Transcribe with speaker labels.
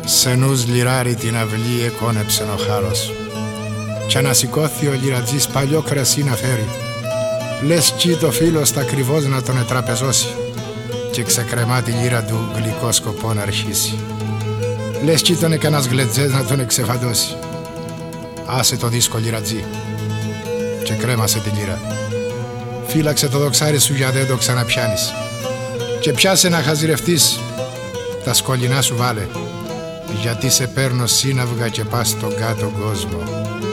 Speaker 1: Σενούς λιράρι την αυλή εκόνεψεν ο χάρος. Κι ανασηκώθη ο λιρατζής παλιό κρασί να φέρει. Λες κι το φίλος τα ακριβώς να τον ετραπεζώσει και ξεκρεμά τη λύρα του γλυκό σκοπό να αρχίσει. Λες κι ήταν κανένας γλετζές να τον εξεφαντώσει. Άσε το δίσκο λιρατζή και κρέμασε τη λύρα. Φύλαξε το δοξάρι σου για δεν το ξαναπιάνεις. Και πιάσε να χαζιρευτείς, τα σκολινά σου βάλε, γιατί σε παίρνω σύναυγα και πας στον κάτω κόσμο.